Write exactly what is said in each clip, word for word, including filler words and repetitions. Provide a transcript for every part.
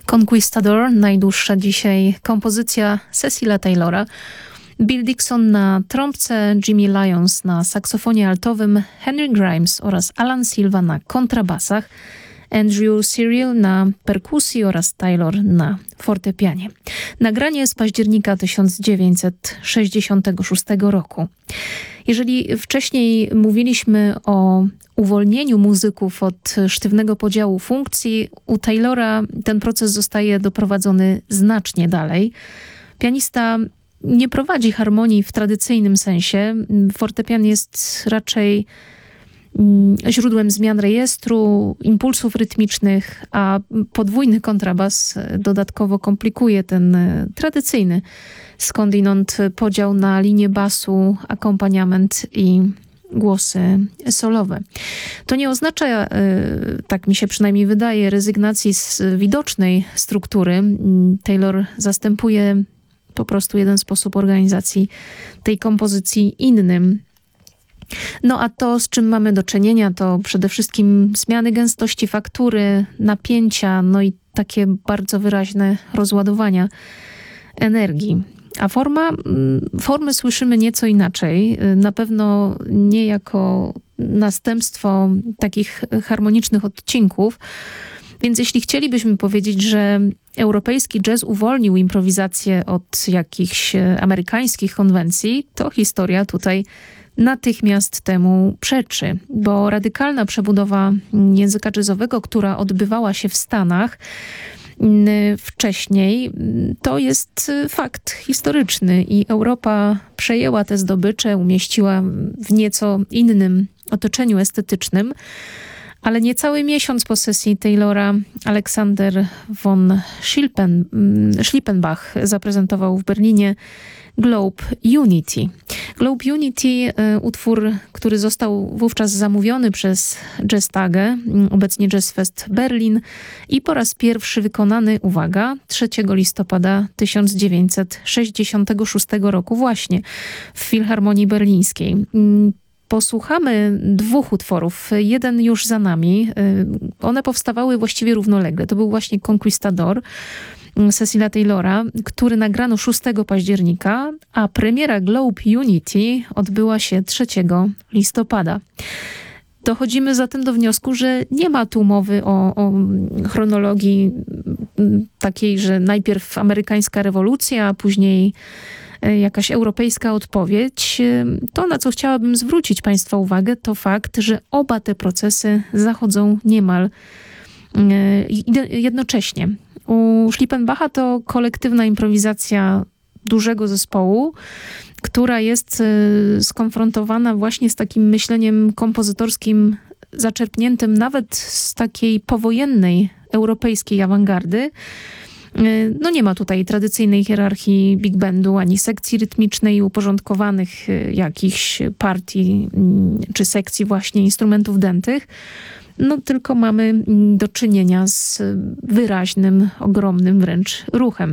Conquistador, najdłuższa dzisiaj kompozycja Cecila Taylora. Bill Dixon na trąbce, Jimmy Lyons na saksofonie altowym, Henry Grimes oraz Alan Silva na kontrabasach, Andrew Cyril na perkusji oraz Taylor na fortepianie. Nagranie z października tysiąc dziewięćset sześćdziesiątego szóstego roku. Jeżeli wcześniej mówiliśmy o uwolnieniu muzyków od sztywnego podziału funkcji, u Taylora ten proces zostaje doprowadzony znacznie dalej. Pianista nie prowadzi harmonii w tradycyjnym sensie. Fortepian jest raczej źródłem zmian rejestru, impulsów rytmicznych, a podwójny kontrabas dodatkowo komplikuje ten tradycyjny skądinąd podział na linię basu, akompaniament i głosy solowe. To nie oznacza, tak mi się przynajmniej wydaje, rezygnacji z widocznej struktury. Taylor zastępuje po prostu jeden sposób organizacji tej kompozycji innym. No a to, z czym mamy do czynienia, to przede wszystkim zmiany gęstości faktury, napięcia, no i takie bardzo wyraźne rozładowania energii. A forma, formy słyszymy nieco inaczej, na pewno nie jako następstwo takich harmonicznych odcinków. Więc jeśli chcielibyśmy powiedzieć, że europejski jazz uwolnił improwizację od jakichś amerykańskich konwencji, to historia tutaj natychmiast temu przeczy, bo radykalna przebudowa języka jazzowego, która odbywała się w Stanach wcześniej, to jest fakt historyczny i Europa przejęła te zdobycze, umieściła w nieco innym otoczeniu estetycznym. Ale niecały miesiąc po sesji Taylora Alexander von Schliepen, Schliepenbach zaprezentował w Berlinie Globe Unity. Globe Unity, utwór, który został wówczas zamówiony przez Jazztage, obecnie Jazz Fest Berlin i po raz pierwszy wykonany, uwaga, trzeciego listopada tysiąc dziewięćset sześćdziesiątego szóstego roku właśnie w Filharmonii Berlińskiej. Posłuchamy dwóch utworów. Jeden już za nami. One powstawały właściwie równolegle. To był właśnie Conquistador Cecila Taylora, który nagrano szóstego października, a premiera Globe Unity odbyła się trzeciego listopada. Dochodzimy zatem do wniosku, że nie ma tu mowy o, o chronologii takiej, że najpierw amerykańska rewolucja, a później jakaś europejska odpowiedź. To, na co chciałabym zwrócić Państwa uwagę, to fakt, że oba te procesy zachodzą niemal jednocześnie. U Schliepenbacha to kolektywna improwizacja dużego zespołu, która jest skonfrontowana właśnie z takim myśleniem kompozytorskim zaczerpniętym nawet z takiej powojennej europejskiej awangardy. No nie ma tutaj tradycyjnej hierarchii big bandu, ani sekcji rytmicznej, uporządkowanych jakichś partii czy sekcji właśnie instrumentów dętych. No tylko mamy do czynienia z wyraźnym, ogromnym wręcz ruchem.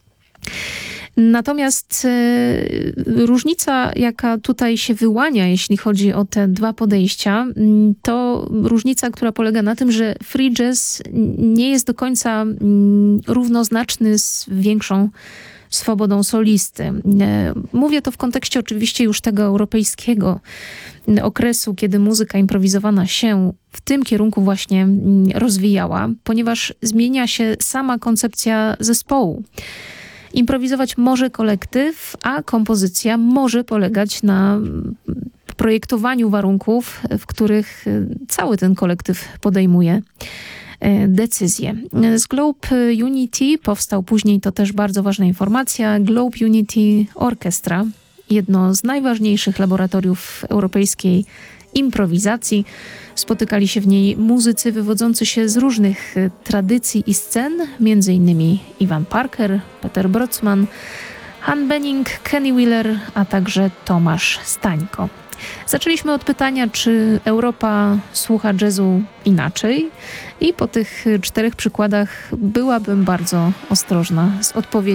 Natomiast y, różnica, jaka tutaj się wyłania, jeśli chodzi o te dwa podejścia, to różnica, która polega na tym, że free jazz nie jest do końca y, równoznaczny z większą swobodą solisty. Mówię to w kontekście oczywiście już tego europejskiego okresu, kiedy muzyka improwizowana się w tym kierunku właśnie rozwijała, ponieważ zmienia się sama koncepcja zespołu. Improwizować może kolektyw, a kompozycja może polegać na projektowaniu warunków, w których cały ten kolektyw podejmuje decyzje. Z Globe Unity powstał później, to też bardzo ważna informacja, Globe Unity Orchestra, jedno z najważniejszych laboratoriów europejskiej improwizacji. Spotykali się w niej muzycy wywodzący się z różnych tradycji i scen, między innymi Ivan Parker, Peter Brotzmann, Han Benning, Kenny Wheeler, a także Tomasz Stańko. Zaczęliśmy od pytania, czy Europa słucha jazzu inaczej, i po tych czterech przykładach byłabym bardzo ostrożna z odpowiedzią.